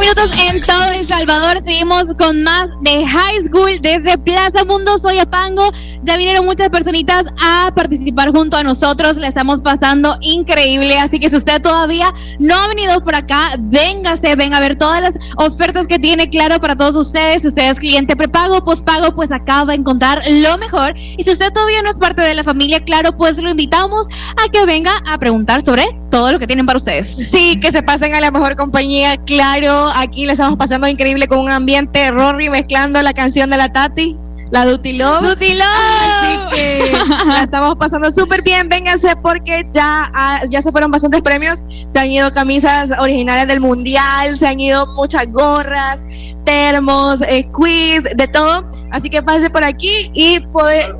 minutos en todo El Salvador. Seguimos con más de High School desde Plaza Mundo Soyapango. Ya vinieron muchas personitas a participar junto a nosotros. La estamos pasando increíble. Así que si usted todavía no ha venido por acá, véngase, venga a ver todas las ofertas que tiene Claro para todos ustedes. Si usted es cliente prepago, pospago, pues acá va a encontrar lo mejor. Y si usted todavía no es parte de la familia Claro, pues lo invitamos a que venga a preguntar sobre todo lo que tienen para ustedes. Sí, que se pasen a la mejor compañía Claro. Aquí le estamos pasando increíble con un ambiente Rory mezclando la canción de la Tati, la Duty Love. Duty Love. Así que la estamos pasando súper bien. Vénganse porque ya se fueron bastantes premios. Se han ido camisas originales del mundial, se han ido muchas gorras, termos, quiz, de todo. Así que pase por aquí y puede.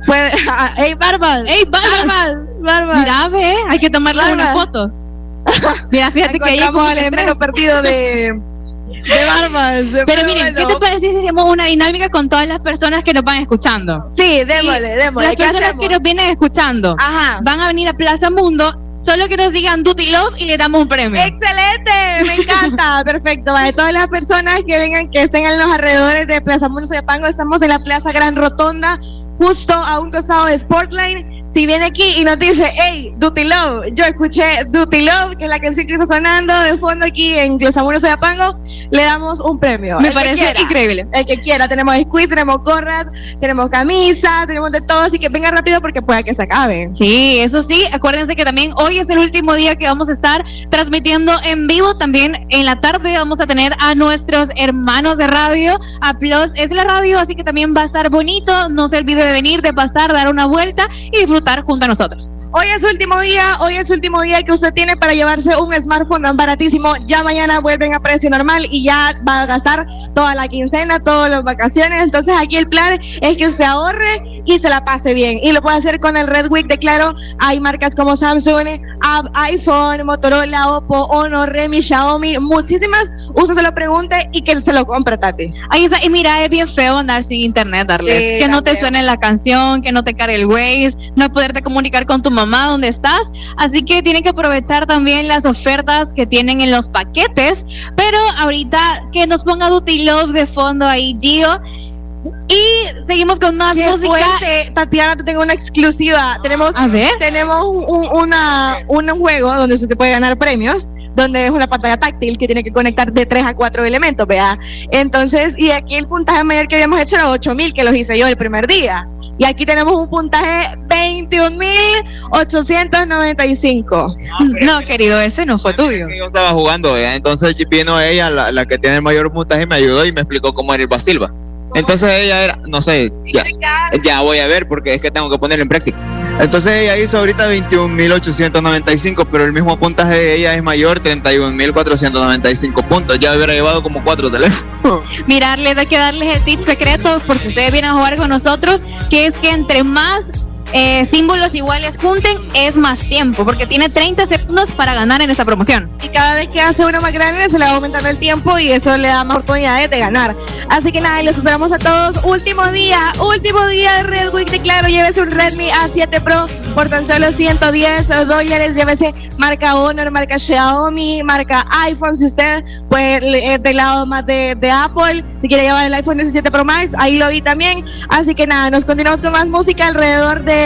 ¡Ey, Barbas! ¡Ey, Barbas! Mira, ve, hay que tomarle una foto. Mira, fíjate que ella encontramos el gemelo perdido de Barbas. Pero miren, ¿qué te parece si hacemos una dinámica con todas las personas que nos van escuchando? Sí, démosle. Las personas que nos vienen escuchando van a venir a Plaza Mundo. Solo que nos digan Duty Love y le damos un premio. ¡Excelente! Me encanta. Perfecto. Vale, todas las personas que vengan, que estén en los alrededores de Plaza Mundo Soyapango, estamos en la Plaza Gran Rotonda, justo a un costado de Sportline. Si viene aquí y nos dice, hey, Duty Love, yo escuché Duty Love, que es la canción que está sonando de fondo aquí en Plaza Mundo Soyapango, le damos un premio. Me parece increíble. El que quiera. Tenemos squeeze, tenemos gorras, tenemos camisas, tenemos de todo, así que venga rápido porque pueda que se acabe. Sí, eso sí. Acuérdense que también hoy es el último día que vamos a estar transmitiendo en vivo. También en la tarde vamos a tener a nuestros hermanos de radio. A Plus es la radio, así que también va a estar bonito. No se olvide de venir, de pasar, dar una vuelta y disfrutar junto a nosotros. Hoy es su último día que usted tiene para llevarse un smartphone tan baratísimo. Ya mañana vuelven a precio normal y ya va a gastar toda la quincena, todas las vacaciones. Entonces aquí el plan es que usted ahorre y se la pase bien, y lo puede hacer con el Red Week de Claro. Hay marcas como Samsung, iPhone, Motorola, Oppo, Honor, Redmi, Xiaomi, muchísimas. Usted se lo pregunte y que se lo compre, Tati. Ahí está. Y mira, es bien feo andar sin internet, darle. Sí, que no te suene la canción, que no te cargue el Waze, no poderte comunicar con tu mamá donde estás. Así que tienen que aprovechar también las ofertas que tienen en los paquetes. Pero ahorita que nos ponga Duty Love de fondo ahí, Gio. Y seguimos con más música. Fuerte. Tatiana, te tengo una exclusiva. Tenemos un juego donde usted se puede ganar premios, donde es una pantalla táctil que tiene que conectar de 3 a 4 elementos, vea. Entonces, y aquí el puntaje mayor que habíamos hecho era 8,000, que los hice yo el primer día. Y aquí tenemos un puntaje 21,895. No, querido, ese no fue tuyo. Yo estaba jugando, ¿vea? Entonces vino ella, la que tiene el mayor puntaje, y me ayudó y me explicó cómo era el Basilva. Entonces ella era, no sé, ya voy a ver porque es que tengo que ponerlo en práctica. Entonces ella hizo ahorita 21,895, pero el mismo puntaje de ella es mayor, 31,495 puntos. Ya hubiera llevado como 4 teléfonos. Mirarles, hay que darles el tip secreto por si ustedes vienen a jugar con nosotros, que es que entre más símbolos iguales junten, es más tiempo, porque tiene 30 segundos para ganar en esa promoción. Y cada vez que hace uno más grande se le va aumentando el tiempo y eso le da más oportunidades de ganar. Así que nada, los esperamos a todos. Último día de Red Week de Claro. Llévese un Redmi A7 Pro por tan solo $110. Llévese marca Honor, marca Xiaomi, marca iPhone. Si usted pues del lado más de Apple, si quiere llevar el iPhone 17 Pro Max, ahí lo vi también. Así que nada, nos continuamos con más música alrededor de